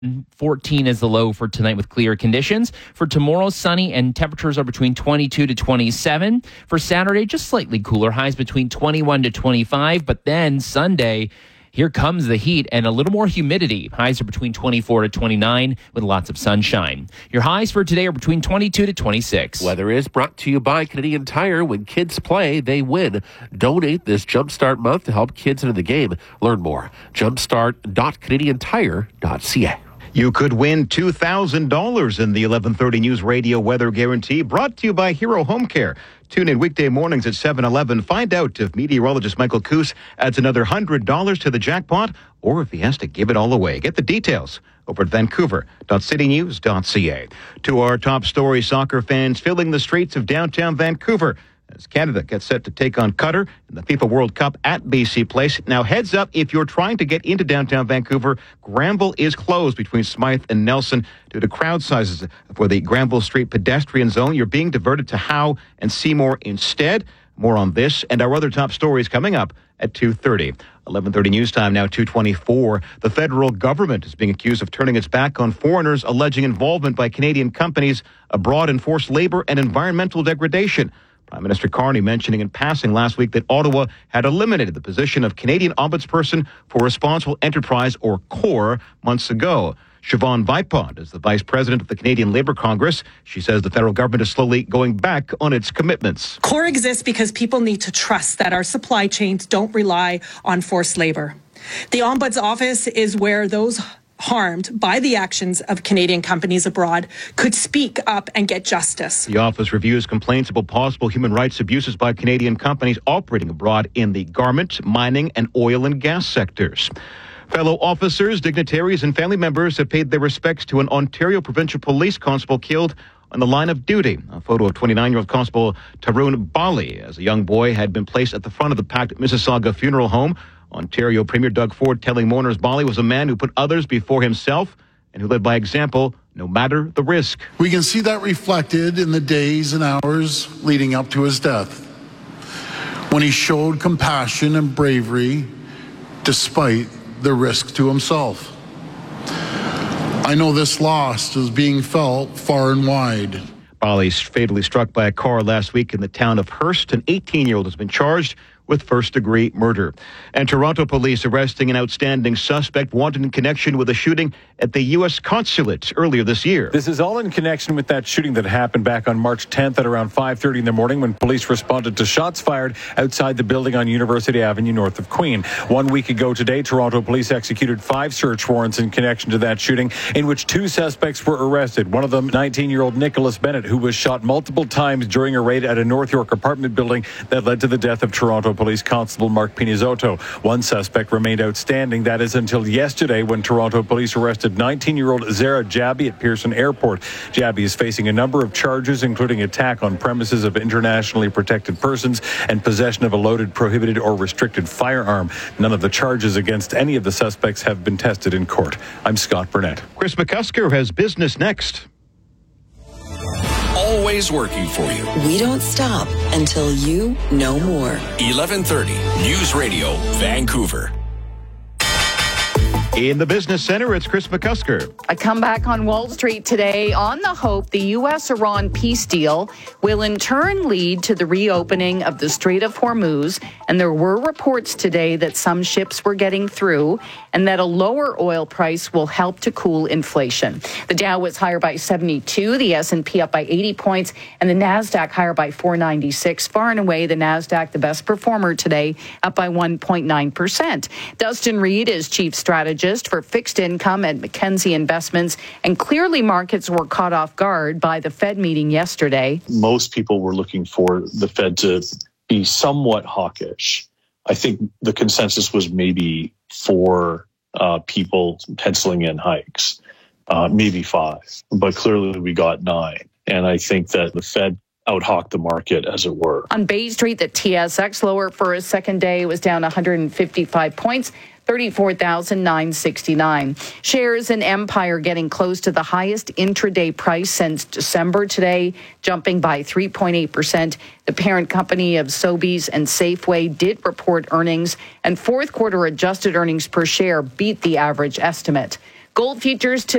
14 is the low for tonight with clear conditions. For tomorrow, sunny and temperatures are between 22 to 27. For Saturday, just slightly cooler, highs between 21 to 25. But then Sunday, here comes the heat and a little more humidity. Highs are between 24 to 29 with lots of sunshine. Your highs for today are between 22 to 26. Weather is brought to you by Canadian Tire. When kids play, they win. Donate this Jumpstart month to help kids into the game. Learn more. Jumpstart.canadiantire.ca. You could win $2,000 in the 11:30 News Radio Weather Guarantee, brought to you by Hero Home Care. Tune in weekday mornings at 7:11. Find out if meteorologist Michael Coos adds another $100 to the jackpot, or if he has to give it all away. Get the details over at vancouver.citynews.ca. To our top story, soccer fans filling the streets of downtown Vancouver as Canada gets set to take on Qatar in the FIFA World Cup at BC Place. Now, heads up, if you're trying to get into downtown Vancouver, Granville is closed between Smythe and Nelson due to crowd sizes for the Granville Street pedestrian zone. You're being diverted to Howe and Seymour instead. More on this and our other top stories coming up at 2:30. 11:30 news time, now 2:24. The federal government is being accused of turning its back on foreigners alleging involvement by Canadian companies abroad in forced labor and environmental degradation. Prime Minister Carney mentioning in passing last week that Ottawa had eliminated the position of Canadian Ombudsperson for Responsible Enterprise, or CORE, months ago. Siobhan Vipond is the Vice President of the Canadian Labour Congress. She says the federal government is slowly going back on its commitments. CORE exists because people need to trust that our supply chains don't rely on forced labor. The Ombuds Office is where those harmed by the actions of Canadian companies abroad could speak up and get justice. The office reviews complaints about possible human rights abuses by Canadian companies operating abroad in the garment, mining, and oil and gas sectors. Fellow officers, dignitaries, and family members have paid their respects to an Ontario Provincial Police constable killed on the line of duty. A photo of 29-year-old Constable Tarun Bali as a young boy had been placed at the front of the packed Mississauga funeral home. Ontario Premier Doug Ford telling mourners Bali was a man who put others before himself and who led by example no matter the risk. We can see that reflected in the days and hours leading up to his death, when he showed compassion and bravery despite the risk to himself. I know this loss is being felt far and wide. Bali's fatally struck by a car last week in the town of Hearst. An 18-year-old has been charged with first-degree murder. And Toronto police arresting an outstanding suspect wanted in connection with a shooting at the U.S. consulate earlier this year. This is all in connection with that shooting that happened back on March 10th at around 5:30 in the morning when police responded to shots fired outside the building on University Avenue north of Queen. 1 week ago today, Toronto police executed 5 search warrants in connection to that shooting, in which 2 suspects were arrested. One of them, 19-year-old Nicholas Bennett, who was shot multiple times during a raid at a North York apartment building that led to the death of Toronto Police Constable Mark Pinizotto. One suspect remained outstanding. That is until yesterday when Toronto police arrested 19-year-old Zara Jabi at Pearson Airport. Jabi is facing a number of charges, including attack on premises of internationally protected persons and possession of a loaded, prohibited, or restricted firearm. None of the charges against any of the suspects have been tested in court. I'm Scott Burnett. Chris McCusker has business next. Always working for you. We don't stop until you know more. 11:30 News Radio, Vancouver. In the Business Center, it's Chris McCusker. A comeback on Wall Street today on the hope the U.S.-Iran peace deal will in turn lead to the reopening of the Strait of Hormuz. And there were reports today that some ships were getting through and that a lower oil price will help to cool inflation. The Dow was higher by 72, the S&P up by 80 points, and the NASDAQ higher by 496. Far and away, the NASDAQ the best performer today, up by 1.9%. Dustin Reed is chief strategist for fixed income at Mackenzie Investments, and clearly markets were caught off guard by the Fed meeting yesterday. Most people were looking for the Fed to be somewhat hawkish. I think the consensus was maybe 4 people penciling in hikes, maybe 5, but clearly we got 9. And I think that the Fed out-hawked the market, as it were. On Bay Street, the TSX lower for a second day was down 155 points. 34,969. Shares in Empire getting close to the highest intraday price since December today, jumping by 3.8%. The parent company of Sobeys and Safeway did report earnings, and fourth quarter adjusted earnings per share beat the average estimate. Gold futures